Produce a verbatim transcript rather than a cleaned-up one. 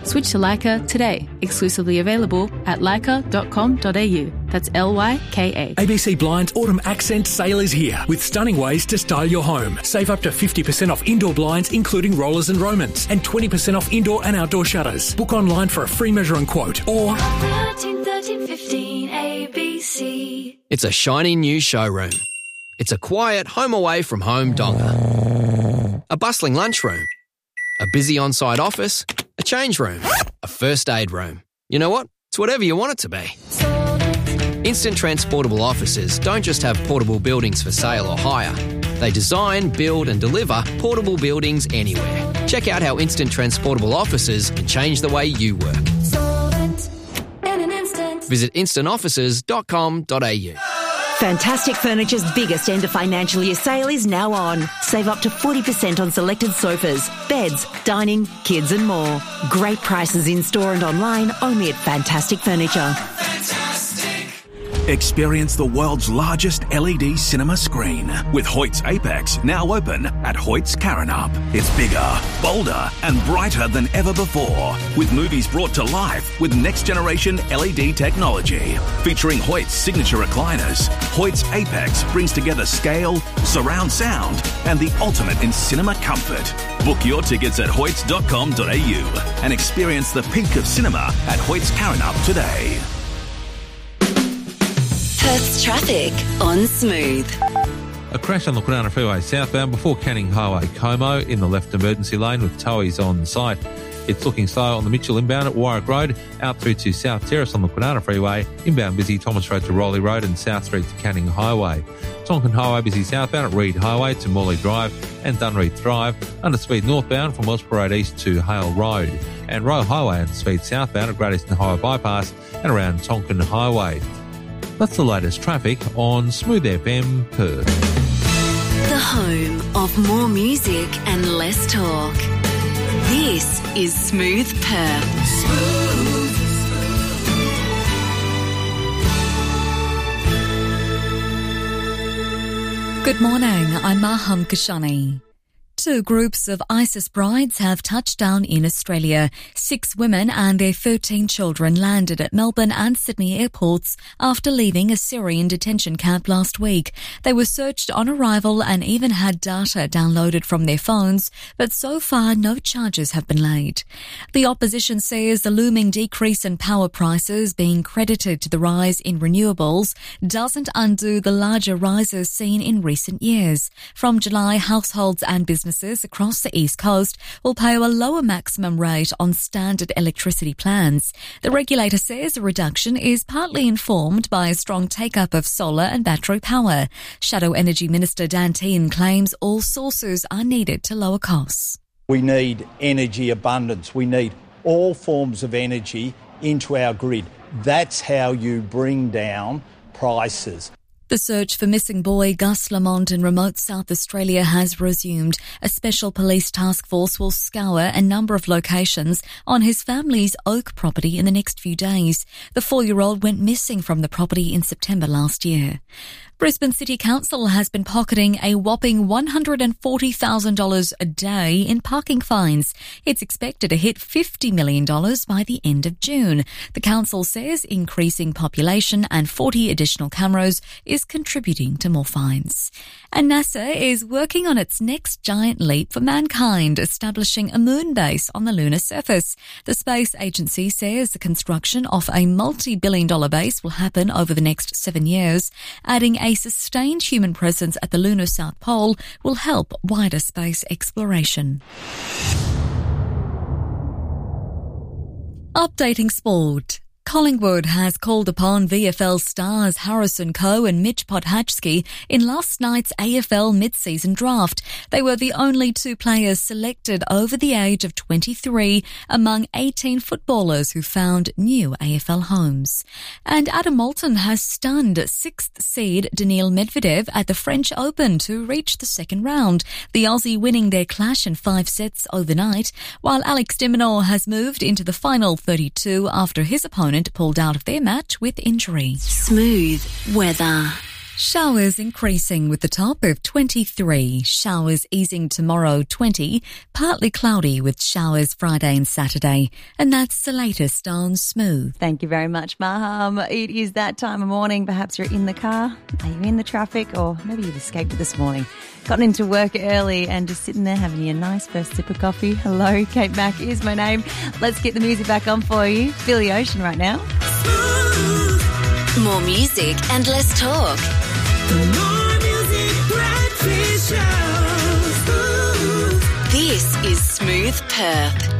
Switch to Leica today. Exclusively available at leica dot com dot a u. That's L Y K A. A B C Blinds Autumn Accent Sale is here with stunning ways to style your home. Save up to fifty percent off indoor blinds, including rollers and Romans, and twenty percent off indoor and outdoor shutters. Book online for a free measure and quote or thirteen thirteen fifteen A B C. It's a shiny new showroom. It's a quiet home away from home donga. A bustling lunchroom. A busy on-site office. A change room. A first aid room. You know what? It's whatever you want it to be. Instant Transportable Offices don't just have portable buildings for sale or hire. They design, build and deliver portable buildings anywhere. Check out how Instant Transportable Offices can change the way you work. Visit instant offices dot com dot a u. Fantastic Furniture's biggest end of financial year sale is now on. Save up to forty percent on selected sofas, beds, dining, kids and more. Great prices in store and online only at Fantastic Furniture. Experience the world's largest L E D cinema screen with Hoyt's Apex now open at Hoyt's Karrinyup. It's bigger, bolder and brighter than ever before, with movies brought to life with next-generation L E D technology. Featuring Hoyt's signature recliners, Hoyt's Apex brings together scale, surround sound and the ultimate in cinema comfort. Book your tickets at hoyts dot com dot a u and experience the peak of cinema at Hoyt's Karrinyup today. Perth's traffic on Smooth. A crash on the Kwinana Freeway southbound before Canning Highway Como in the left emergency lane with towies on site. It's looking slow on the Mitchell inbound at Warwick Road, out through to South Terrace on the Kwinana Freeway, inbound busy Thomas Road to Rowley Road and South Street to Canning Highway. Tonkin Highway busy southbound at Reed Highway to Morley Drive and Dunreath Drive, under speed northbound from Wellsborough Road East to Hale Road, and Royal Highway under speed southbound at Great Eastern Highway Bypass and around Tonkin Highway. That's the latest traffic on Smooth F M Perth. The home of more music and less talk. This is Smooth Perth. Smooth. Good morning, I'm Maham Kashani. Two groups of ISIS brides have touched down in Australia. Six women and their thirteen children landed at Melbourne and Sydney airports after leaving a Syrian detention camp last week. They were searched on arrival and even had data downloaded from their phones, but so far no charges have been laid. The opposition says the looming decrease in power prices being credited to the rise in renewables doesn't undo the larger rises seen in recent years. From July, households and businesses across the East Coast will pay a lower maximum rate on standard electricity plans. The regulator says the reduction is partly informed by a strong take-up of solar and battery power. Shadow Energy Minister Dan Tehan claims all sources are needed to lower costs. We need energy abundance. We need all forms of energy into our grid. That's how you bring down prices. The search for missing boy Gus Lamont in remote South Australia has resumed. A special police task force will scour a number of locations on his family's Oak property in the next few days. The four-year-old went missing from the property in September last year. Brisbane City Council has been pocketing a whopping one hundred forty thousand dollars a day in parking fines. It's expected to hit fifty million dollars by the end of June. The council says increasing population and forty additional cameras is contributing to more fines. And NASA is working on its next giant leap for mankind, establishing a moon base on the lunar surface. The space agency says the construction of a multi-billion dollar base will happen over the next seven years. Adding a sustained human presence at the lunar South Pole will help wider space exploration. Updating sport. Collingwood has called upon V F L stars Harrison Coe and Mitch Podhatchki in last night's A F L mid-season draft. They were the only two players selected over the age of twenty-three among eighteen footballers who found new A F L homes. And Adam Moulton has stunned sixth seed Daniil Medvedev at the French Open to reach the second round, the Aussie winning their clash in five sets overnight, while Alex de Minaur has moved into the final thirty-two after his opponent pulled out of their match with injury. Smooth weather. Showers increasing with the top of twenty-three. Showers easing tomorrow, twenty. Partly cloudy with showers Friday and Saturday. And that's the latest on Smooth. Thank you very much, Maham. It is that time of morning. Perhaps you're in the car. Are you in the traffic? Or maybe you've escaped it this morning. Gotten into work early and just sitting there having your nice first sip of coffee. Hello, Kate Mack is my name. Let's get the music back on for you. Feel the ocean right now. More music and less talk. More music, breakfast show. This is Smooth Perth.